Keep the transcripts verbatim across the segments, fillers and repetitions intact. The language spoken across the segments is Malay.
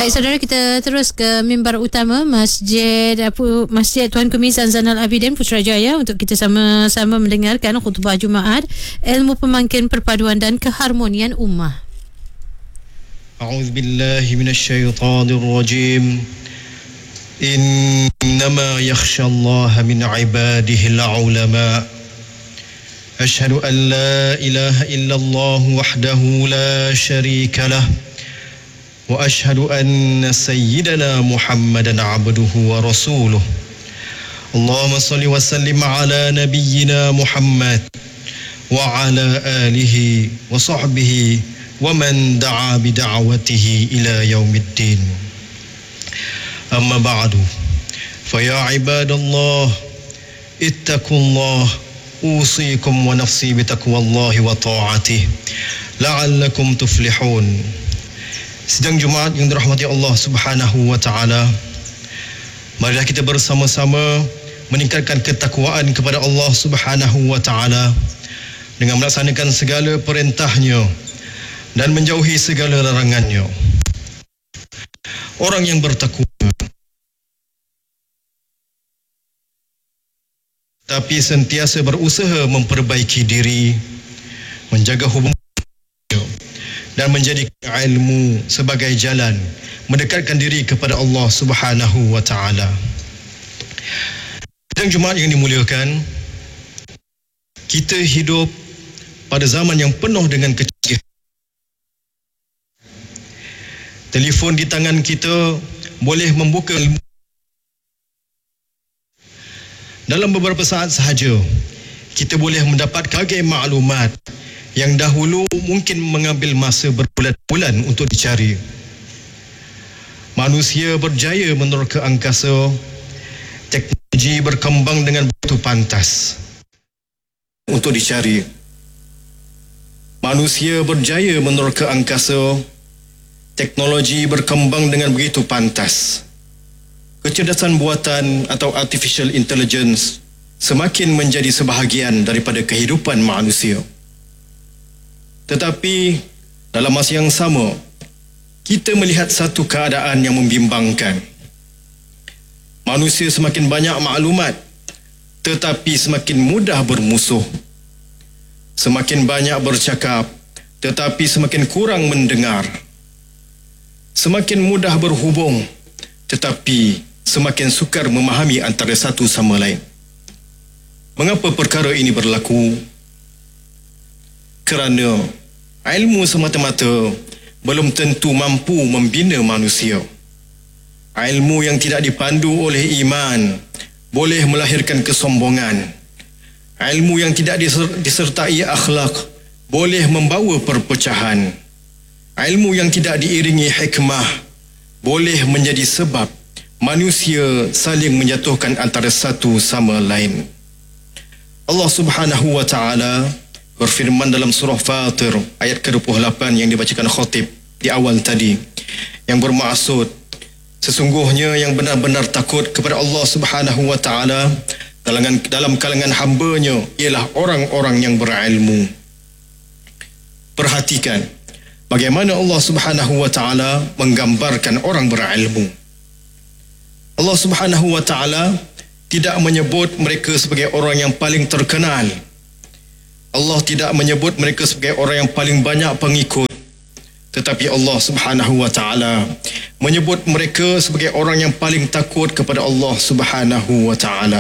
Baik saudara, kita terus ke mimbar utama Masjid apa Masjid Tuan Kemisan Zainal Abidin Putrajaya untuk kita sama-sama mendengarkan khutbah Jumaat ilmu pemangkin perpaduan dan keharmonian ummah. A'udzu billahi minasyaitonir rajim. Innama yakhshallaha min 'ibadihil 'ulama. Asyhadu an la ilaha illallah wahdahu la syarika lah. Wa asyhadu anna sayyidana Muhammadan 'abduhu wa rasuluh. Allahumma salli wa sallim ala nabiyyina Muhammad wa ala alihi wa sahbihi wa man da'a bi da'watihi ila yaumiddin. Amma ba'du. Fa ya ibadallah ittaqullah usikum wa nafsi bi taqwallahi wa ta'atihi la'allakum tuflihun. Sidang Jumaat yang dirahmati Allah Subhanahu wa taala, marilah kita bersama-sama meningkatkan ketakwaan kepada Allah Subhanahu wa taala dengan melaksanakan segala perintahnya dan menjauhi segala larangannya. Orang yang bertakwa tapi sentiasa berusaha memperbaiki diri, menjaga hubungan dan menjadikan ilmu sebagai jalan mendekatkan diri kepada Allah Subhanahu wa taala. Sidang Jumaat yang dimuliakan, kita hidup pada zaman yang penuh dengan kecanggihan. Telefon di tangan kita boleh membuka ilmu. Dalam beberapa saat sahaja, kita boleh mendapat berbagai maklumat yang dahulu mungkin mengambil masa berbulan-bulan untuk dicari. Manusia berjaya menerka angkasa, teknologi berkembang dengan begitu pantas untuk dicari. Manusia berjaya menerka angkasa, teknologi berkembang dengan begitu pantas. Kecerdasan buatan atau artificial intelligence semakin menjadi sebahagian daripada kehidupan manusia. Tetapi dalam masa yang sama, kita melihat satu keadaan yang membimbangkan. Manusia semakin banyak maklumat, tetapi semakin mudah bermusuh. Semakin banyak bercakap, tetapi semakin kurang mendengar. Semakin mudah berhubung, tetapi semakin sukar memahami antara satu sama lain. Mengapa perkara ini berlaku? Kerana ilmu semata-mata belum tentu mampu membina manusia. Ilmu yang tidak dipandu oleh iman boleh melahirkan kesombongan. Ilmu yang tidak disertai akhlak boleh membawa perpecahan. Ilmu yang tidak diiringi hikmah boleh menjadi sebab manusia saling menjatuhkan antara satu sama lain. Allah Subhanahu wa taala berfirman dalam surah Fatir ayat ke dua puluh lapan yang dibacakan khatib di awal tadi, yang bermaksud sesungguhnya yang benar-benar takut kepada Allah Subhanahu wa taala dalam dalam kalangan hamba-Nya ialah orang-orang yang berilmu. Perhatikan bagaimana Allah Subhanahu wa taala menggambarkan orang berilmu. Allah Subhanahu wa taala tidak menyebut mereka sebagai orang yang paling terkenal. Allah tidak menyebut mereka sebagai orang yang paling banyak pengikut. Tetapi Allah Subhanahu wa taala menyebut mereka sebagai orang yang paling takut kepada Allah Subhanahu wa taala.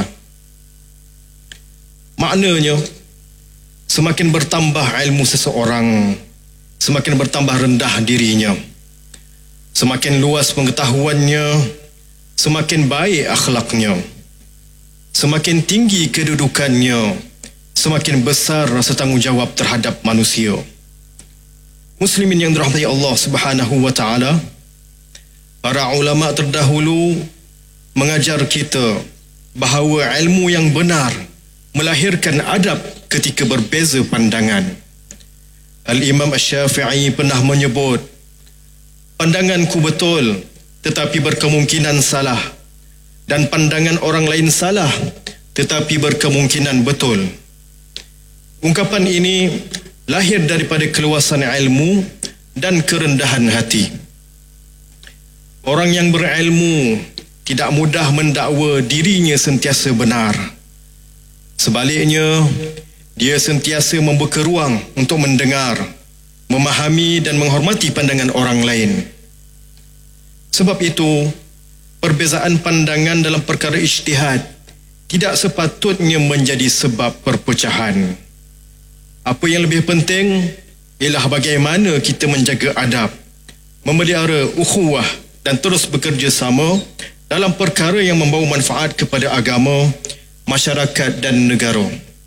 Maknanya, semakin bertambah ilmu seseorang, semakin bertambah rendah dirinya. Semakin luas pengetahuannya, semakin baik akhlaknya. Semakin tinggi kedudukannya, semakin besar rasa tanggungjawab terhadap manusia. Muslimin yang dirahmati Allah Subhanahu wa taala, para ulama terdahulu mengajar kita bahawa ilmu yang benar melahirkan adab ketika berbeza pandangan. Al-Imam Asy-Syafi'i pernah menyebut, pandanganku betul tetapi berkemungkinan salah, dan pandangan orang lain salah tetapi berkemungkinan betul. Ungkapan ini lahir daripada keluasan ilmu dan kerendahan hati. Orang yang berilmu tidak mudah mendakwa dirinya sentiasa benar. Sebaliknya, dia sentiasa membuka ruang untuk mendengar, memahami dan menghormati pandangan orang lain. Sebab itu, perbezaan pandangan dalam perkara ijtihad tidak sepatutnya menjadi sebab perpecahan. Apa yang lebih penting ialah bagaimana kita menjaga adab, memelihara ukhuwah dan terus bekerja sama dalam perkara yang membawa manfaat kepada agama, masyarakat dan negara.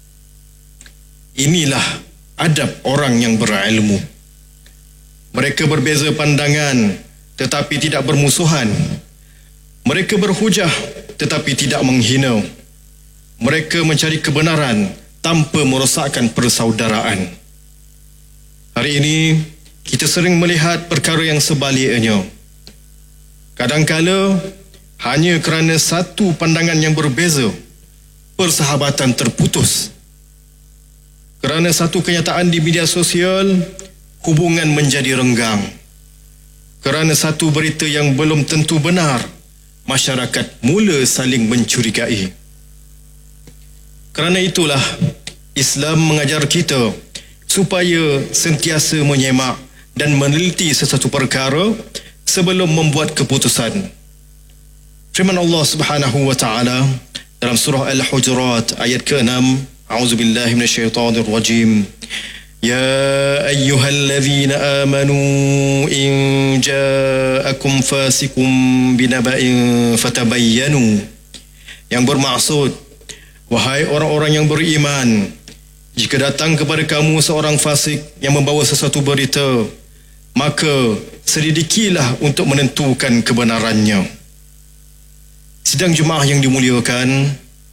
Inilah adab orang yang berilmu. Mereka berbeza pandangan tetapi tidak bermusuhan. Mereka berhujah tetapi tidak menghina. Mereka mencari kebenaran tanpa merosakkan persaudaraan. Hari ini kita sering melihat perkara yang sebaliknya. Kadangkala hanya kerana satu pandangan yang berbeza, persahabatan terputus. Kerana satu kenyataan di media sosial, hubungan menjadi renggang. Kerana satu berita yang belum tentu benar, masyarakat mula saling mencurigai. Kerana itulah Islam mengajar kita supaya sentiasa menyemak dan meneliti sesuatu perkara sebelum membuat keputusan. Firman Allah Subhanahu wa taala dalam surah Al-Hujurat ayat ke-enam, A'udzubillahi minasyaitonir rajim. Ya ayyuhallazina amanu in ja'akum fasiqun binaba'in fatabayyanu. Yang bermaksud, wahai orang-orang yang beriman, jika datang kepada kamu seorang fasik yang membawa sesuatu berita, maka selidikilah untuk menentukan kebenarannya. Sidang jemaah yang dimuliakan,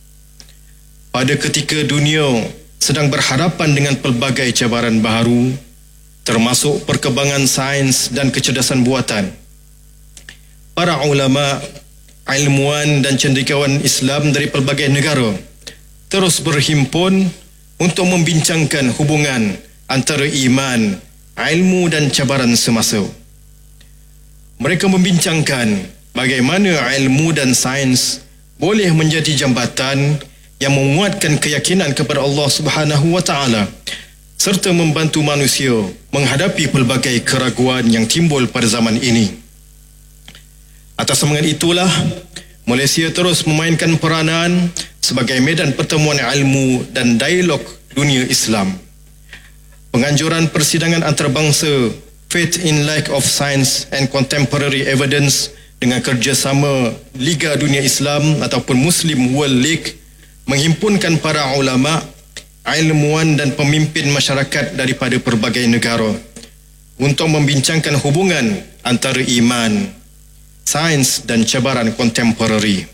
pada ketika dunia sedang berhadapan dengan pelbagai cabaran baru, termasuk perkembangan sains dan kecerdasan buatan, para ulama, ilmuwan dan cendekiawan Islam dari pelbagai negara terus berhimpun untuk membincangkan hubungan antara iman, ilmu dan cabaran semasa. Mereka membincangkan bagaimana ilmu dan sains boleh menjadi jambatan yang menguatkan keyakinan kepada Allah Subhanahu wa taala serta membantu manusia menghadapi pelbagai keraguan yang timbul pada zaman ini. Atas semangat itulah, Malaysia terus memainkan peranan sebagai medan pertemuan ilmu dan dialog dunia Islam. Penganjuran persidangan antarabangsa Faith in Light of Science and Contemporary Evidence dengan kerjasama Liga Dunia Islam ataupun Muslim World League menghimpunkan para ulama, ilmuwan dan pemimpin masyarakat daripada pelbagai negara untuk membincangkan hubungan antara iman, sains dan cabaran kontemporari.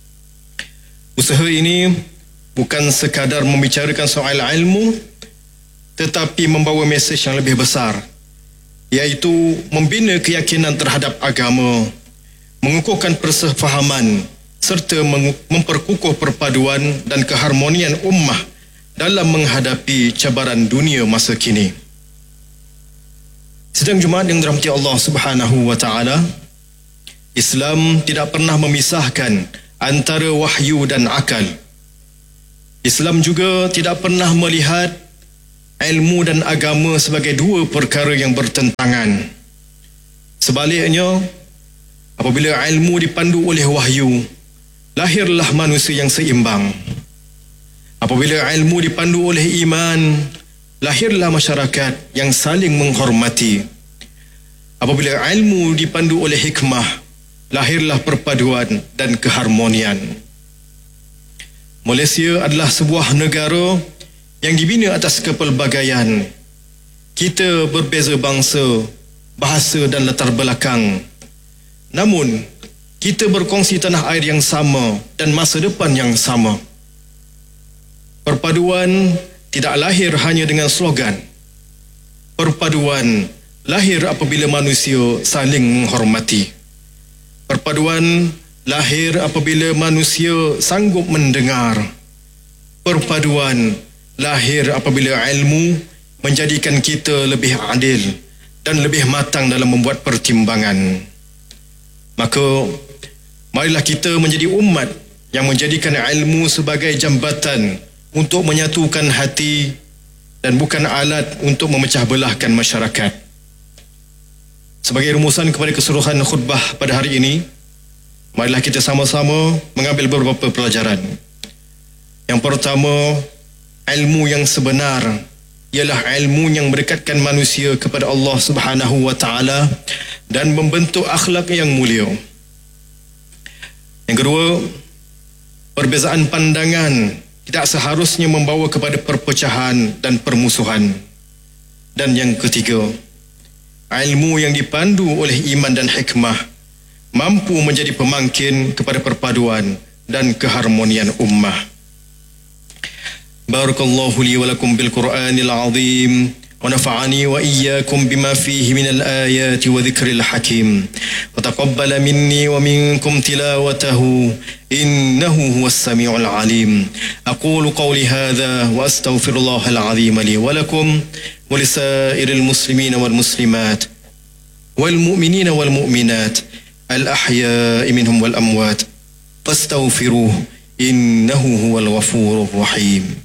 Usaha ini bukan sekadar membicarakan soal ilmu, tetapi membawa mesej yang lebih besar, iaitu membina keyakinan terhadap agama, mengukuhkan persefahaman serta memperkukuh perpaduan dan keharmonian ummah dalam menghadapi cabaran dunia masa kini. Sidang Jumaat yang dirahmati Allah Subhanahu wa taala, Islam tidak pernah memisahkan antara wahyu dan akal. Islam juga tidak pernah melihat ilmu dan agama sebagai dua perkara yang bertentangan. Sebaliknya, apabila ilmu dipandu oleh wahyu, lahirlah manusia yang seimbang. Apabila ilmu dipandu oleh iman, lahirlah masyarakat yang saling menghormati. Apabila ilmu dipandu oleh hikmah, lahirlah perpaduan dan keharmonian. Malaysia adalah sebuah negara yang dibina atas kepelbagaian. Kita berbeza bangsa, bahasa dan latar belakang. Namun, kita berkongsi tanah air yang sama dan masa depan yang sama. Perpaduan tidak lahir hanya dengan slogan. Perpaduan lahir apabila manusia saling menghormati. Perpaduan lahir apabila manusia sanggup mendengar. Perpaduan lahir apabila ilmu menjadikan kita lebih adil dan lebih matang dalam membuat pertimbangan. Maka marilah kita menjadi umat yang menjadikan ilmu sebagai jambatan untuk menyatukan hati dan bukan alat untuk memecah belahkan masyarakat. Sebagai rumusan kepada keseluruhan khutbah pada hari ini, marilah kita sama-sama mengambil beberapa pelajaran. Yang pertama, ilmu yang sebenar ialah ilmu yang mendekatkan manusia kepada Allah Subhanahu wa taala dan membentuk akhlak yang mulia. Yang kedua, perbezaan pandangan tidak seharusnya membawa kepada perpecahan dan permusuhan. Dan yang ketiga, ilmu yang dipandu oleh iman dan hikmah mampu menjadi pemangkin kepada perpaduan dan keharmonian ummah. Barakallahu li wa lakum bil Qur'anil azim wa nafa'ani wa iyyakum bima fihi minal ayati wa dhikril hakim wa taqabbala minni wa minkum tilawatahu innahu huwas samiul alim. Aqulu qawli hadha wa astaghfirullahal azim li wa lakum wa lisairil muslimina wal muslimat wal mu'minina wal mu'minat al ahya'i minhum wal amwat fastaghfiruhu innahu huwal ghafurur rahim.